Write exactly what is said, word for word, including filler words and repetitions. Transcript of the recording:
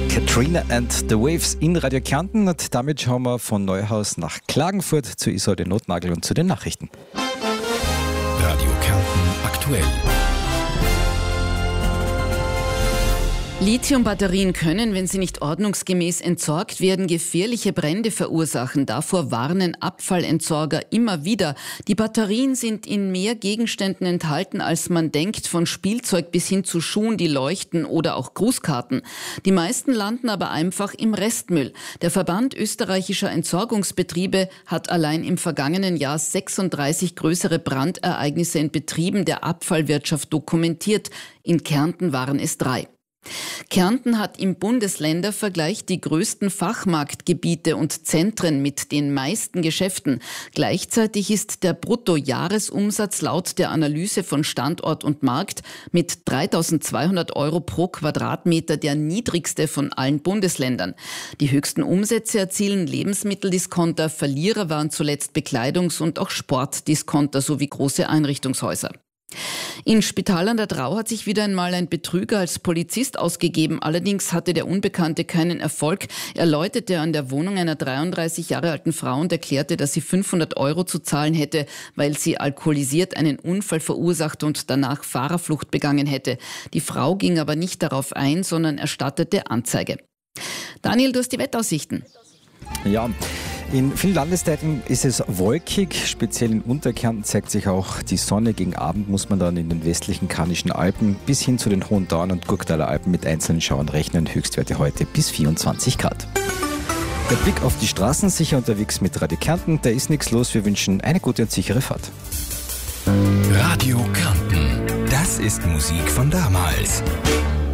Katrina and the Waves in Radio Kärnten, und damit schauen wir von Neuhaus nach Klagenfurt zu Isolde Notnagel und zu den Nachrichten. Radio Kärnten aktuell. Lithiumbatterien können, wenn sie nicht ordnungsgemäß entsorgt werden, gefährliche Brände verursachen. Davor warnen Abfallentsorger immer wieder. Die Batterien sind in mehr Gegenständen enthalten, als man denkt, von Spielzeug bis hin zu Schuhen, die leuchten, oder auch Grußkarten. Die meisten landen aber einfach im Restmüll. Der Verband österreichischer Entsorgungsbetriebe hat allein im vergangenen Jahr sechsunddreißig größere Brandereignisse in Betrieben der Abfallwirtschaft dokumentiert. In Kärnten waren es drei. Kärnten hat im Bundesländervergleich die größten Fachmarktgebiete und Zentren mit den meisten Geschäften. Gleichzeitig ist der Bruttojahresumsatz laut der Analyse von Standort und Markt mit dreitausendzweihundert Euro pro Quadratmeter der niedrigste von allen Bundesländern. Die höchsten Umsätze erzielen Lebensmitteldiscounter, Verlierer waren zuletzt Bekleidungs- und auch Sportdiscounter sowie große Einrichtungshäuser. In Spital an der Drau hat sich wieder einmal ein Betrüger als Polizist ausgegeben. Allerdings hatte der Unbekannte keinen Erfolg. Er läutete an der Wohnung einer dreiunddreißig Jahre alten Frau und erklärte, dass sie fünfhundert Euro zu zahlen hätte, weil sie alkoholisiert einen Unfall verursacht und danach Fahrerflucht begangen hätte. Die Frau ging aber nicht darauf ein, sondern erstattete Anzeige. Daniel, du hast die Wettaussichten. Ja, in vielen Landesteilen ist es wolkig, speziell in Unterkärnten zeigt sich auch die Sonne. Gegen Abend muss man dann in den westlichen Karnischen Alpen bis hin zu den Hohen Tauern und Gurktaler Alpen mit einzelnen Schauern rechnen. Höchstwerte heute bis vierundzwanzig Grad. Der Blick auf die Straßen, sicher unterwegs mit Radio Kärnten. Da ist nichts los, wir wünschen eine gute und sichere Fahrt. Radio Kärnten, das ist Musik von damals.